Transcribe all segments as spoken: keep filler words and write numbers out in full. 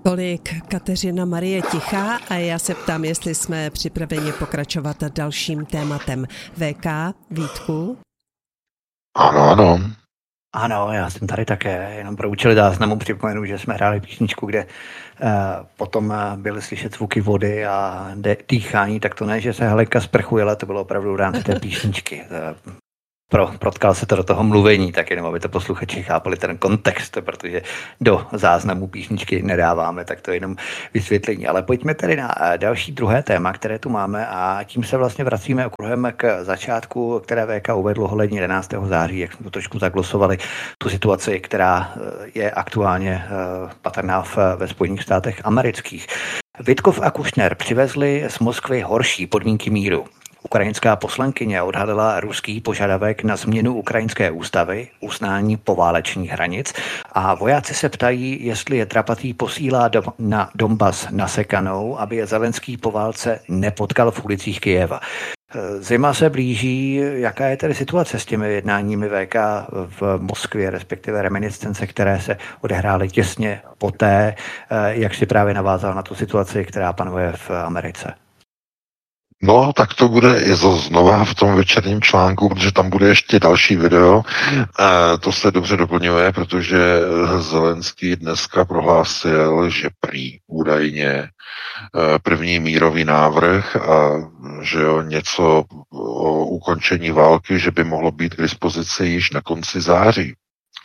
Tolik Kateřina Marie Tichá a já se ptám, jestli jsme připraveni pokračovat dalším tématem. V K, Vítku? Ano, ano. Ano, já jsem tady také, jenom pro účely záznamu připomenu, že jsme hráli písničku, kde uh, potom uh, byly slyšet zvuky vody a de- dýchání, tak to ne, že se Helenka sprchuje, ale to bylo opravdu v rámci té písničky. Uh, Pro, protkal se to do toho mluvení, tak jenom aby to posluchači chápali ten kontext, protože do záznamu písničky nedáváme, tak to je jenom vysvětlení. Ale pojďme tedy na další druhé téma, které tu máme a tím se vlastně vracíme okruhem k začátku, které V K uvedlo ohledně jedenáctého září, jak jsme to trošku zaglosovali, tu situaci, která je aktuálně patrná v, ve Spojených státech amerických. Witkov a Kušner přivezli z Moskvy horší podmínky míru. Ukrajinská poslankyně odhalila ruský požadavek na změnu ukrajinské ústavy, uznání poválečných hranic a vojáci se ptají, jestli je Trapatý posílá do, na Donbas nasekanou, aby je Zelenský po válce nepotkal v ulicích Kyjeva. Zima se blíží, jaká je tedy situace s těmi jednáními V K v Moskvě, respektive reminiscence, které se odehrály těsně poté, jak si právě navázal na tu situaci, která panuje v Americe? No, tak to bude i znova v tom večerním článku, protože tam bude ještě další video. E, to se dobře doplňuje, protože Zelenský dneska prohlásil, že prý údajně e, první mírový návrh a že jo, něco o ukončení války, že by mohlo být k dispozici již na konci září.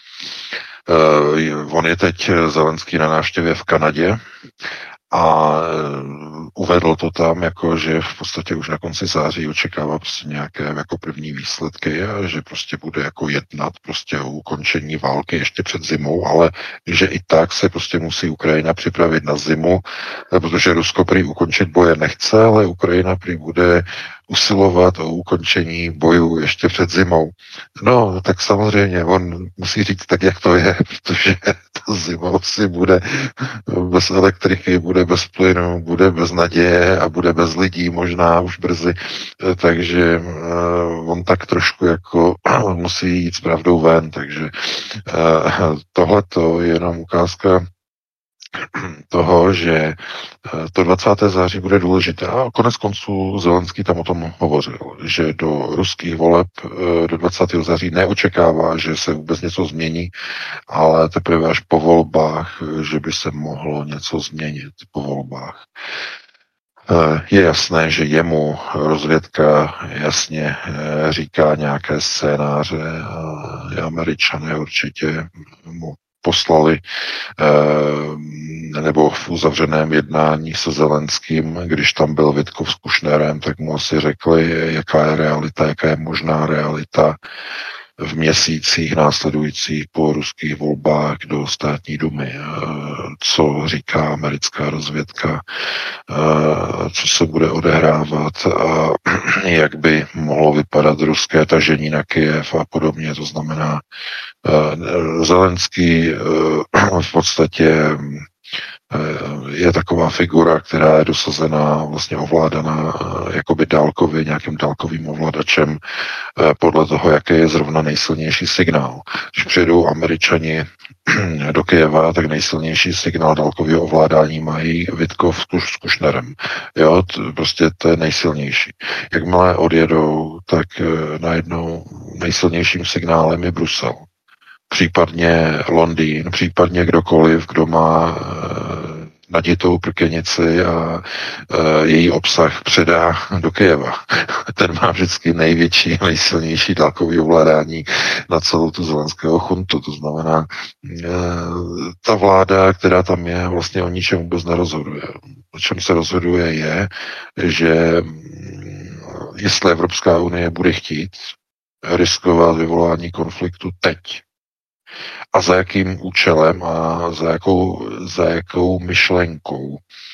E, on je teď Zelenský na návštěvě v Kanadě a uvedl to tam, jako že v podstatě už na konci září očekává prostě nějaké jako první výsledky a že prostě bude jako jednat prostě o ukončení války ještě před zimou, ale že i tak se prostě musí Ukrajina připravit na zimu, protože Rusko prý ukončit boje nechce, ale Ukrajina prý bude usilovat o ukončení bojů ještě před zimou. No, tak samozřejmě, on musí říct tak, jak to je, protože ta zima si bude bez elektriky, bude bez plynu, bude bez naděje a bude bez lidí možná už brzy, takže uh, on tak trošku jako musí jít s pravdou ven, takže uh, tohleto je jenom ukázka toho, že to dvacátého září bude důležité. A konec konců Zelenský tam o tom hovořil, že do ruských voleb do dvacátého září neočekává, že se vůbec něco změní, ale teprve až po volbách, že by se mohlo něco změnit po volbách. Je jasné, že jemu rozvědka jasně říká nějaké scénáře a Američané určitě mu poslali nebo v uzavřeném jednání se Zelenským, když tam byl Witkov s Kušnerem, tak mu asi řekli, jaká je realita, jaká je možná realita v měsících následujících po ruských volbách do státní dumy, co říká americká rozvědka, co se bude odehrávat a jak by mohlo vypadat ruské tažení na Kyjev a podobně. To znamená, Zelenský v podstatě je taková figura, která je dosazená, vlastně ovládaná jakoby dálkově, nějakým dálkovým ovladačem podle toho, jaký je zrovna nejsilnější signál. Když přijedou Američani do Kyjeva, tak nejsilnější signál dálkového ovládání mají Witkov s Kušnerem. Jo, to, prostě to je nejsilnější. Jakmile odjedou, tak najednou nejsilnějším signálem je Brusel. Případně Londýn, případně kdokoliv, kdo má naditou prkenici a e, její obsah předá do Kyjeva. Ten má vždycky největší, nejsilnější dálkový ovládání na celou tu zelenského chuntu. To znamená, e, ta vláda, která tam je, vlastně o ničem vůbec nerozhoduje. O čem se rozhoduje je, že jestli Evropská unie bude chtít riskovat vyvolání konfliktu teď, a za jakým účelem a za jakou, za jakou myšlenkou.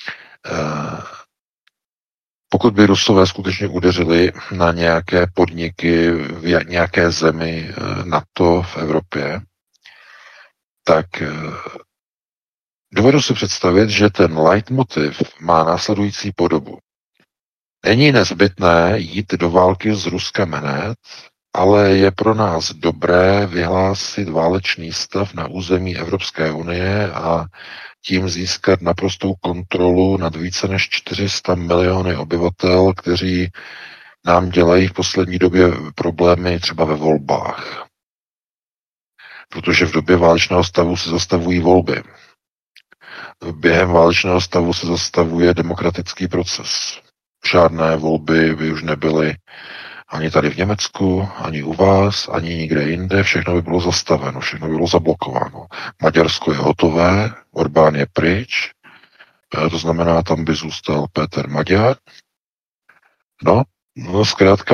Pokud by Rusové skutečně udeřili na nějaké podniky v nějaké zemi NATO v Evropě, tak dovedu si představit, že ten leitmotiv má následující podobu. Není nezbytné jít do války s Ruskem hned, ale je pro nás dobré vyhlásit válečný stav na území Evropské unie a tím získat naprostou kontrolu nad více než čtyři sta miliony obyvatel, kteří nám dělají v poslední době problémy třeba ve volbách. Protože v době válečného stavu se zastavují volby. Během válečného stavu se zastavuje demokratický proces. Žádné volby by už nebyly ani tady v Německu, ani u vás, ani nikde jinde. Všechno by bylo zastaveno, všechno by bylo zablokováno. Maďarsko je hotové, Orbán je pryč, to znamená, tam by zůstal Péter Maďar. No, no zkrátka